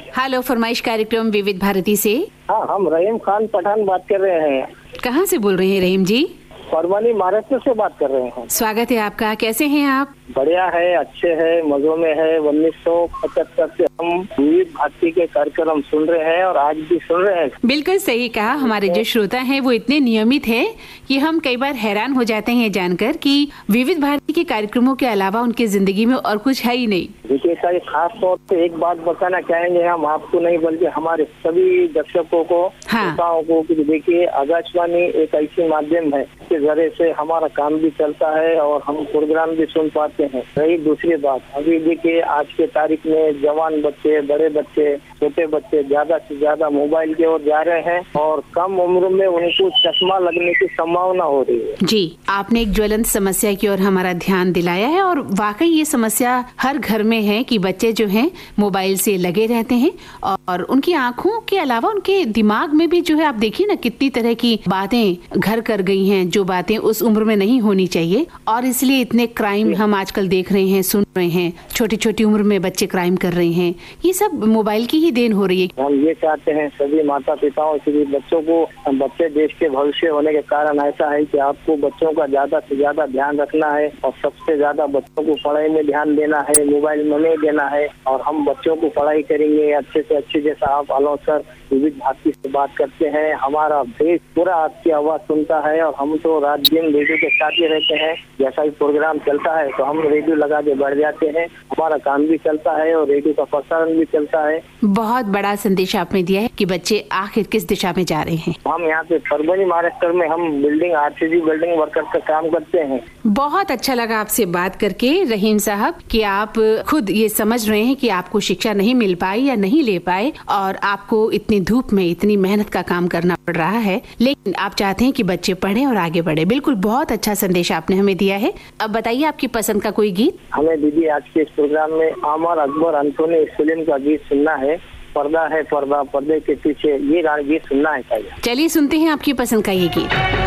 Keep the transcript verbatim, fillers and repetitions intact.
Hello, फरमाइश कार्यक्रम विविध भारती से। हाँ, हम रहीम खान पठान बात कर रहे हैं। कहाँ से बोल रहे हैं रहीम जी? परवानी महाराष्ट्र से बात कर रहे हैं। स्वागत है आपका। कैसे हैं आप? बढ़िया है, अच्छे है, मजों में है। उन्नीस सौ पचहत्तर से हम विविध भारती के कार्यक्रम सुन रहे हैं और आज भी सुन रहे हैं। बिल्कुल सही कहा। हमारे जो श्रोता हैं वो इतने नियमित हैं कि हम कई बार हैरान हो जाते हैं जानकर कि विविध भारती के कार्यक्रमों के अलावा उनकी जिंदगी में और कुछ है ही नहीं। देखिए सर, खास तौर से एक बात बताना चाहेंगे हम आपको, नहीं बल्कि हमारे सभी दर्शकों को, श्रोताओं को, कि देखिए आकाशवाणी एक ऐसी माध्यम है के जरिए से हमारा काम भी चलता है और हम प्रोग्राम भी सुन पाते हैं। रही दूसरी बात, अभी देखिए आज के तारीख में जवान बच्चे, बड़े बच्चे, छोटे बच्चे ज्यादा से ज्यादा मोबाइल की ओर जा रहे हैं और कम उम्र में उनको चश्मा लगने की संभावना हो रही है। जी, आपने एक ज्वलंत समस्या की ओर हमारा ध्यान दिलाया है और वाकई ये समस्या हर घर में है कि बच्चे जो हैं मोबाइल से लगे रहते हैं और उनकी आंखों के अलावा उनके दिमाग में भी जो है, आप देखिए ना कितनी तरह की बातें घर कर गई हैं, जो बातें उस उम्र में नहीं होनी चाहिए। और इसलिए इतने क्राइम हम आजकल देख रहे हैं, सुन रहे हैं। छोटी छोटी उम्र में बच्चे क्राइम कर रहे हैं। ये सब मोबाइल की ही देन हो रही है। हम ये चाहते हैं सभी माता पिताओं से, बच्चों को, बच्चे देश के भविष्य होने के कारण ऐसा है कि आपको बच्चों का ज्यादा से ज्यादा ध्यान रखना है और सबसे ज्यादा बच्चों को पढ़ाई में ध्यान देना है, मोबाइल में नहीं देना है। और हम बच्चों को पढ़ाई करेंगे अच्छे से अच्छे, जैसा आप अलो सर विविध भारती से बात करते हैं। हमारा देश पूरा आपकी आवाज सुनता है और हम तो रात दिन रेडियो के साथ ही रहते हैं। जैसा ही प्रोग्राम चलता है तो हम रेडियो लगा के बैठ जाते हैं। हमारा काम भी चलता है और रेडियो का प्रसारण भी चलता है। बहुत बड़ा संदेश आपने दिया है कि बच्चे आखिर किस दिशा में जा रहे हैं। हम यहाँ पे परभनी महाराष्ट्र में हम बिल्डिंग आरसीसी बिल्डिंग वर्कर का काम करते हैं। बहुत अच्छा लगा आपसे बात करके रहीम साहब, कि आप खुद ये समझ रहे हैं कि आपको शिक्षा नहीं मिल पाई या नहीं ले पाए और आपको इतनी धूप में इतनी मेहनत का काम करना पड़ रहा है, लेकिन आप चाहते हैं कि बच्चे पढ़ें और आगे बढ़े। बिल्कुल, बहुत अच्छा संदेश आपने हमें दिया है। अब बताइए आपकी पसंद का कोई गीत। हमें दीदी आज के इस प्रोग्राम में अमर अकबर अंथोनी इस फिल्म का गीत सुनना है। पर्दा है पर्दा, पर्दे के पीछे, ये गीत सुनना है। चलिए सुनते हैं आपकी पसंद का ये गीत।